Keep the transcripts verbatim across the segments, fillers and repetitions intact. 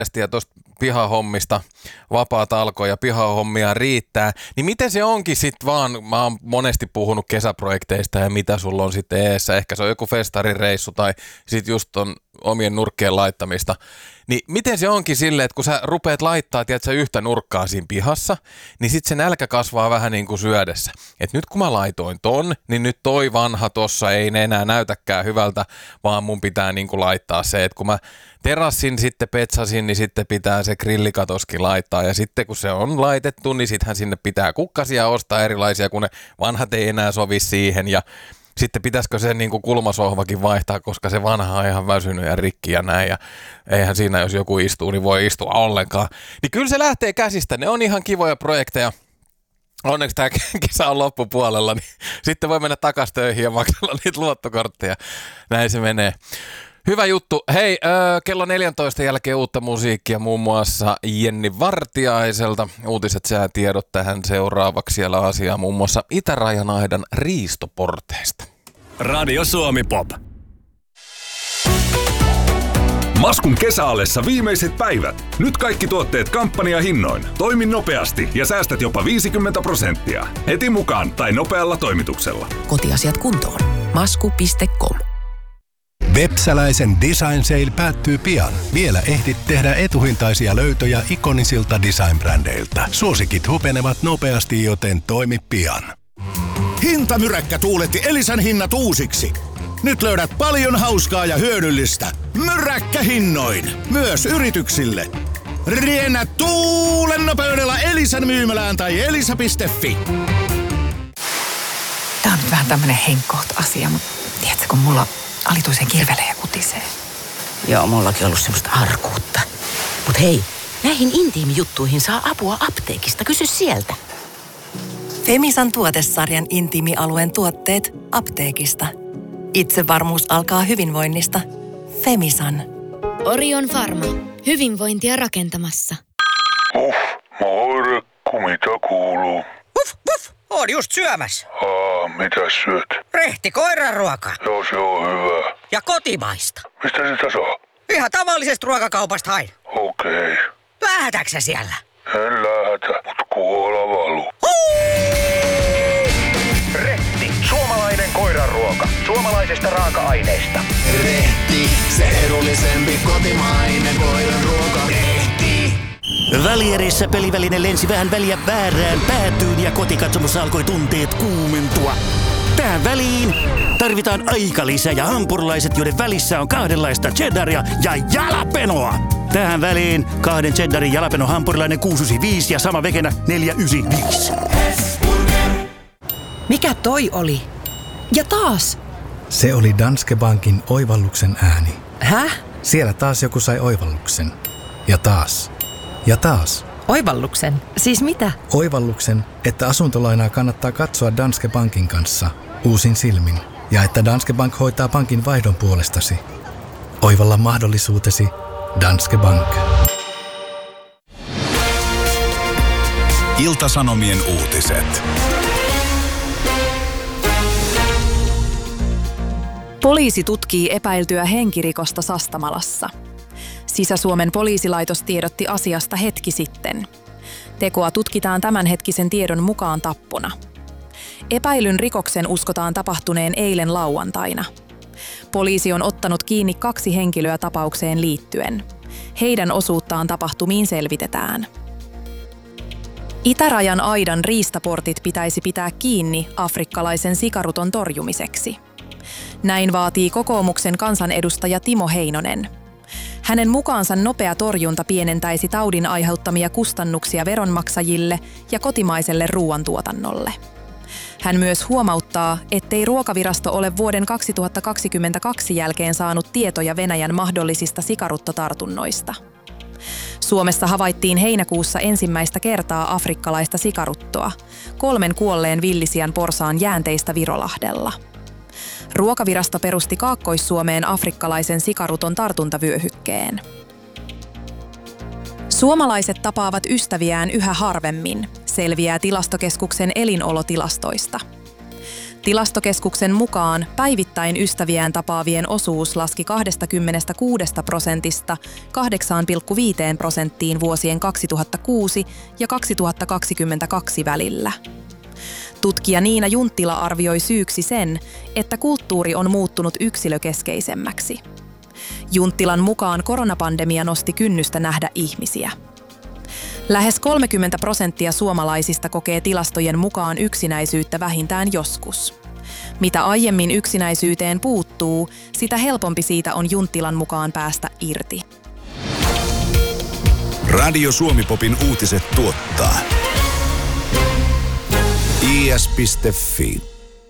ja tuosta pihahommista, vapaat alkoi ja pihahommia riittää, niin miten se onkin sitten vaan, mä oon monesti puhunut kesäprojekteista ja mitä sulla on sitten eessä, ehkä se on joku festarireissu tai sitten just on omien nurkkien laittamista, niin miten se onkin silleen, että kun sä rupeat laittaa, tiedätkö, yhtä nurkkaa siinä pihassa, niin sitten se nälkä kasvaa vähän niin kuin syödessä. Että nyt kun mä laitoin ton, niin nyt toi vanha tossa ei ne enää näytäkään hyvältä, vaan mun pitää niin kuin laittaa se, että kun mä terassin sitten petsasin, niin sitten pitää se grillikatoskin laittaa. Ja sitten kun se on laitettu, niin sittenhän sinne pitää kukkasia ostaa erilaisia, kun ne vanhat ei enää sovi siihen. Ja sitten pitäisikö se niin kuin kulmasohvakin vaihtaa, koska se vanha on ihan väsynyt ja rikki ja näin. Ja eihän siinä, jos joku istuu, niin voi istua ollenkaan. Niin kyllä se lähtee käsistä. Ne on ihan kivoja projekteja. Onneksi tämä kesä on loppupuolella, niin sitten voi mennä takaisin töihin ja maksella niitä luottokortteja. Näin se menee. Hyvä juttu. Hei, äh, kello neljäntoista jälkeen uutta musiikkia muun muassa Jenni Vartiaiselta. Uutiset, säätiedot tähän seuraavaksi. Siellä asiaa muun muassa Itärajan aidan riistoporteista. Radio Suomi Pop. Maskun kesäallessa viimeiset päivät. Nyt kaikki tuotteet kampanjahinnoin. Toimi nopeasti ja säästät jopa viisikymmentä prosenttia. Heti mukaan tai nopealla toimituksella. Kotiasiat kuntoon. masku piste com. Vepsäläisen Design Sale päättyy pian. Vielä ehdit tehdä etuhintaisia löytöjä ikonisilta design-brändeiltä. Suosikit hupenevat nopeasti, joten toimi pian. Hintamyräkkä tuuletti Elisan hinnat uusiksi. Nyt löydät paljon hauskaa ja hyödyllistä. Myräkkähinnoin. Myös yrityksille. Riennä tuulen nopeudella Elisan myymälään tai elisa piste fi. Tää on nyt vähän tämmönen henkkoht asia, mutta tiedätkö, kun mulla alituisen kirvelee ja kutisee. Joo, mullakin ollut semmoista arkuutta. Mut hei, näihin intiimijuttuihin saa apua apteekista. Kysy sieltä. Femisan tuotesarjan intiimialueen tuotteet apteekista. Itsevarmuus alkaa hyvinvoinnista. Femisan. Orion Pharma. Hyvinvointia rakentamassa. Uff, maarekku, mitä kuuluu? Uff, uff, oon just syömässä. Aa, mitä syöt? Rehti koiranruoka. Joo, se on hyvä. Ja kotimaista. Mistä sitä saa? Ihan tavallisesta ruokakaupasta hain. Okei. Lähdätkö siellä? En lähätä, mutta kuola valuu. Rehti. Suomalainen koiranruoka. Suomalaisesta raaka-aineesta. Rehti. Se edullisempi kotimainen koiranruoka. Rehti. Välierissä peliväline lensi vähän väliä väärään päätyyn ja kotikatsomossa alkoi tunteet kuumentua. Tähän väliin tarvitaan aikalisä ja hampurilaiset, joiden välissä on kahdenlaista cheddaria ja jalapenoa. Tähän väliin kahden cheddarin jalapeno hampurilainen kuusi yhdeksänkymmentäviisi ja sama vekenä neljä yhdeksänkymmentäviisi. Mikä toi oli? Ja taas. Se oli Danske Bankin oivalluksen ääni. Häh? Siellä taas joku sai oivalluksen. Ja taas. Ja taas. Oivalluksen? Siis mitä? Oivalluksen, että asuntolainaa kannattaa katsoa Danske Bankin kanssa uusin silmin. Ja että Danske Bank hoitaa pankin vaihdon puolestasi. Oivalla mahdollisuutesi Danske Bank. Ilta-Sanomien uutiset. Poliisi tutkii epäiltyä henkirikosta Sastamalassa. Sisä-Suomen poliisilaitos tiedotti asiasta hetki sitten. Tekoa tutkitaan tämänhetkisen tiedon mukaan tappona. Epäilyn rikoksen uskotaan tapahtuneen eilen lauantaina. Poliisi on ottanut kiinni kaksi henkilöä tapaukseen liittyen. Heidän osuuttaan tapahtumiin selvitetään. Itärajan aidan riistaportit pitäisi pitää kiinni afrikkalaisen sikaruton torjumiseksi. Näin vaatii kokoomuksen kansanedustaja Timo Heinonen. Hänen mukaansa nopea torjunta pienentäisi taudin aiheuttamia kustannuksia veronmaksajille ja kotimaiselle ruoantuotannolle. Hän myös huomauttaa, ettei Ruokavirasto ole vuoden kaksituhattakaksikymmentäkaksi jälkeen saanut tietoja Venäjän mahdollisista sikaruttotartunnoista. Suomessa havaittiin heinäkuussa ensimmäistä kertaa afrikkalaista sikaruttoa, kolmen kuolleen villisian porsaan jäänteistä Virolahdella. Ruokavirasto perusti Kaakkois-Suomeen afrikkalaisen sikaruton tartuntavyöhykkeen. Suomalaiset tapaavat ystäviään yhä harvemmin, selviää Tilastokeskuksen elinolotilastoista. Tilastokeskuksen mukaan päivittäin ystäviään tapaavien osuus laski kaksikymmentäkuusi prosentista kahdeksaan pilkku viiteen prosenttiin vuosien kaksituhattakuusi ja kaksituhattakaksikymmentäkaksi välillä. Tutkija Niina Junttila arvioi syyksi sen, että kulttuuri on muuttunut yksilökeskeisemmäksi. Junttilan mukaan koronapandemia nosti kynnystä nähdä ihmisiä. Lähes kolmekymmentä prosenttia suomalaisista kokee tilastojen mukaan yksinäisyyttä vähintään joskus. Mitä aiemmin yksinäisyyteen puuttuu, sitä helpompi siitä on Junttilan mukaan päästä irti. Radio Suomi-popin uutiset tuottaa i s piste f i.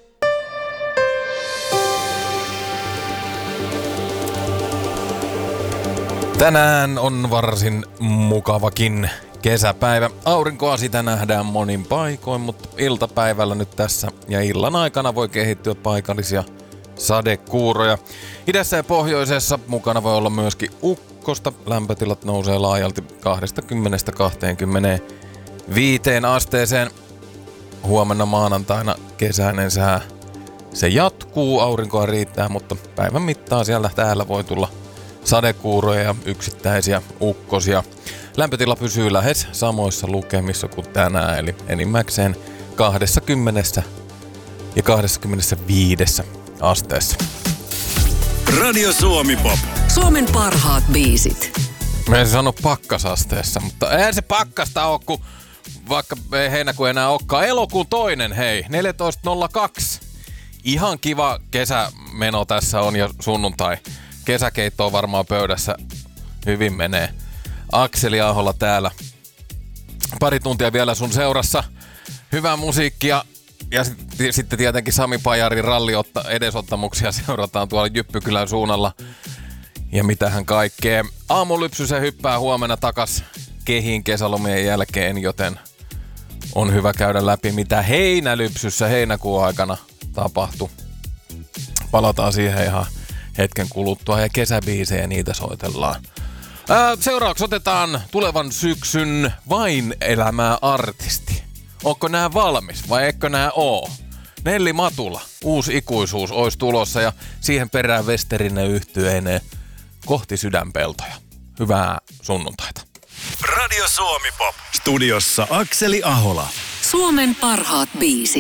Tänään on varsin mukavakin kesäpäivä. Aurinkoa sitä nähdään monin paikoin, mutta iltapäivällä nyt tässä ja illan aikana voi kehittyä paikallisia sadekuuroja. Idässä ja pohjoisessa mukana voi olla myöskin ukkosta. Lämpötilat nousee laajalti kaksikymmentä kaksikymmentäviisi asteeseen. Huomenna maanantaina kesäinen sää. Se jatkuu, aurinkoa riittää, mutta päivän mittaan siellä täällä voi tulla sadekuuroja ja yksittäisiä ukkosia. Lämpötila pysyy lähes samoissa lukemissa kuin tänään, eli enimmäkseen kaksikymmentä ja kaksikymmentäviisi asteessa. Radio Suomi Pop. Suomen parhaat biisit. Mä en sano pakkasasteessa, mutta eihän se pakkasta ole, kun vaikka ei heinäkuun enää olekaan. Elokuun toinen, hei, neljätoista nolla kaksi. Ihan kiva kesämeno tässä on ja sunnuntai. Kesäkeitto on varmaan pöydässä. Hyvin menee. Akseli Ahola täällä. Pari tuntia vielä sun seurassa. Hyvää musiikkia. Ja sitten sit tietenkin Sami Pajarin ralliotta edesottamuksia seurataan tuolla Jyppykylän suunnalla. Ja mitähän kaikkea. Aamulypsy se hyppää huomenna takas kehiin kesälomien jälkeen, joten on hyvä käydä läpi, mitä heinälypsyssä heinäkuun aikana tapahtui. Palataan siihen ihan hetken kuluttua ja kesäbiisejä niitä soitellaan. Ää, seuraavaksi otetaan tulevan syksyn Vain elämää artisti. Onko nää valmis vai eikö nää oo? Nelli Matula, Uusi ikuisuus, ois tulossa ja siihen perään Westerinen yhtyeineen kohti sydänpeltoja. Hyvää sunnuntaita. Radio Suomi Pop. Studiossa Akseli Ahola. Suomen parhaat biisit.